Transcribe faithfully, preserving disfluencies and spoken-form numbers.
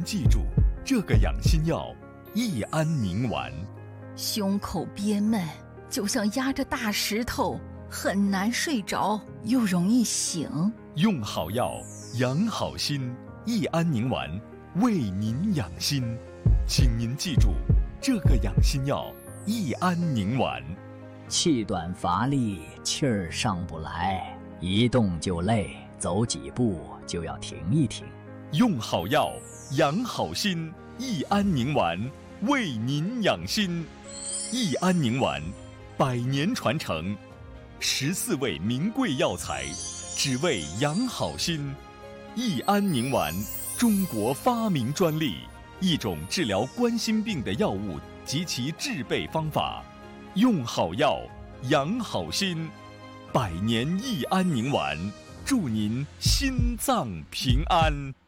您记住，这个养心药益安宁丸。 胸口憋闷，就像压着大石头，很难睡着，又容易醒。 用好药，养好心，益安宁丸为您养心。请您记住，这个养心药益安宁丸。 气短乏力，气儿上不来，一动就累，走几步就要停一停。 用好药，养好心，益安宁丸为您养心。益安宁丸，百年传承，十四味名贵药材，只为养好心。益安宁丸，中国发明专利，一种治疗冠心病的药物及其制备方法。用好药，养好心，百年益安宁丸，祝您心脏平安。